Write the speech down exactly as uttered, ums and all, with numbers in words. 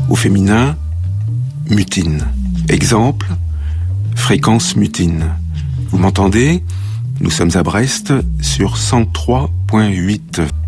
Au féminin, mutine. Exemple, fréquence mutine. Vous m'entendez ? Nous sommes à Brest sur cent trois virgule huit.